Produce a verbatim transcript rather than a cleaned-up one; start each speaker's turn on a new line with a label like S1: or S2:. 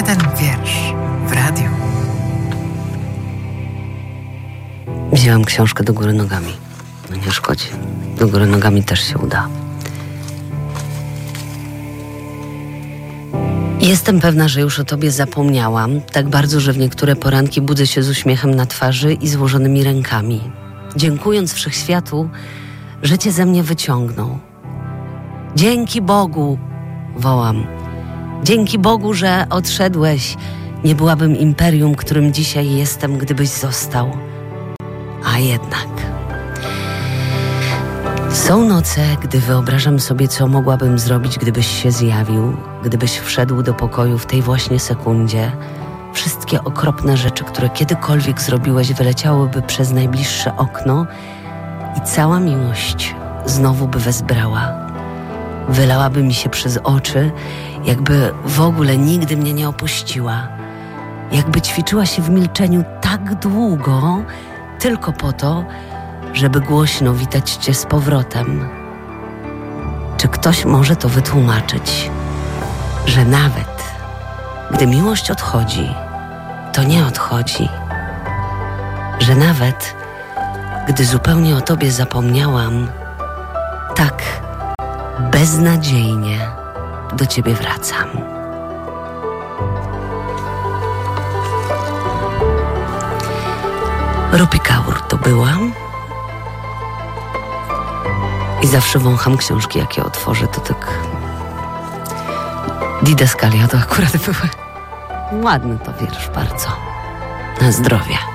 S1: Jeden wiersz w radiu.
S2: Wzięłam książkę do góry nogami. No nie szkodzi. Do góry nogami też się uda. Jestem pewna, że już o tobie zapomniałam, tak bardzo, że w niektóre poranki budzę się z uśmiechem na twarzy i złożonymi rękami, dziękując wszechświatu, że cię ze mnie wyciągnął. Dzięki Bogu, wołam. Dzięki Bogu, że odszedłeś. Nie byłabym imperium, którym dzisiaj jestem, gdybyś został. A jednak. Są noce, gdy wyobrażam sobie, co mogłabym zrobić, gdybyś się zjawił, gdybyś wszedł do pokoju w tej właśnie sekundzie. Wszystkie okropne rzeczy, które kiedykolwiek zrobiłeś, wyleciałyby przez najbliższe okno i cała miłość znowu by wezbrała. Wylałaby mi się przez oczy, jakby w ogóle nigdy mnie nie opuściła. Jakby ćwiczyła się w milczeniu tak długo, tylko po to, żeby głośno witać cię z powrotem. Czy ktoś może to wytłumaczyć, że nawet gdy miłość odchodzi, to nie odchodzi, że nawet gdy zupełnie o tobie zapomniałam, tak beznadziejnie do ciebie wracam. Rupi Kaur to byłam i zawsze wącham książki, jak je otworzę, to tak Didaskalia to akurat były. Ładny to wiersz bardzo. Na zdrowie.